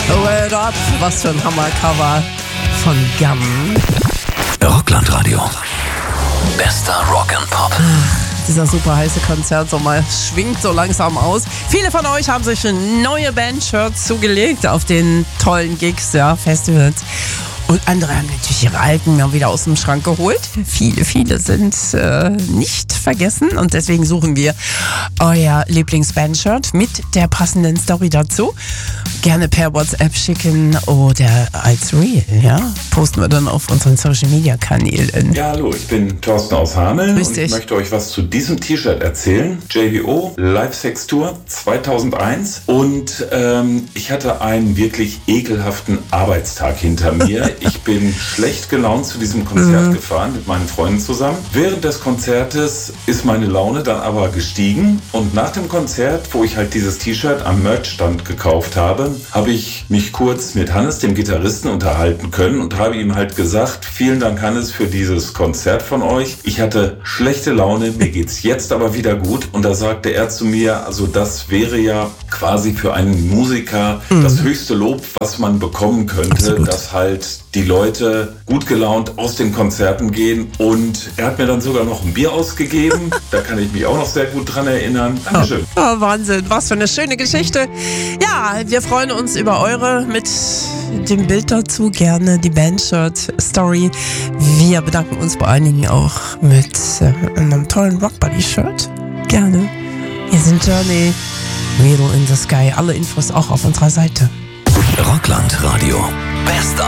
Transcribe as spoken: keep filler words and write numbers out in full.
Word Up, was für ein Hammercover von Gum. Rockland-Radio. Bester Rock and Pop. Dieser super heiße Konzertsommer schwingt so langsam aus. Viele von euch haben sich neue Bandshirts zugelegt auf den tollen Gigs, ja, Festivals. Und andere haben natürlich ihre alten mal wieder aus dem Schrank geholt. Viele, viele sind äh, nicht vergessen und deswegen suchen wir euer Lieblings-Bandshirt mit der passenden Story dazu. Gerne per WhatsApp schicken oder als Reel, ja, posten wir dann auf unseren Social-Media-Kanälen. Ja, hallo, ich bin Thorsten aus Hameln Grüß und dich. ich möchte euch was zu diesem T-Shirt erzählen. J B O Live Sex Tour zweitausendeins und ähm, ich hatte einen wirklich ekelhaften Arbeitstag hinter mir. Ich bin schlecht gelaunt zu diesem Konzert Mhm. gefahren mit meinen Freunden zusammen. Während des Konzertes ist meine Laune dann aber gestiegen und nach dem Konzert, wo ich halt dieses T-Shirt am Merchstand gekauft habe, habe ich mich kurz mit Hannes, dem Gitarristen, unterhalten können und habe ihm halt gesagt, vielen Dank Hannes für dieses Konzert von euch. Ich hatte schlechte Laune, mir geht's jetzt aber wieder gut. Und da sagte er zu mir, also das wäre ja quasi für einen Musiker mhm. das höchste Lob, was man bekommen könnte, Absolut. dass halt die Leute gut gelaunt aus den Konzerten gehen. Und er hat mir dann sogar noch ein Bier ausgegeben. Da kann ich mich auch noch sehr gut dran erinnern. Dankeschön. Oh, Wahnsinn, was für eine schöne Geschichte. Ja, wir freuen uns über eure mit dem Bild dazu, gerne die Bandshirt-Story. Wir bedanken uns vor allen Dingen auch mit äh, einem tollen Rockbuddy-Shirt. Gerne. Wir sind Journey, Needle in the Sky. Alle Infos auch auf unserer Seite. Rockland-Radio. Bester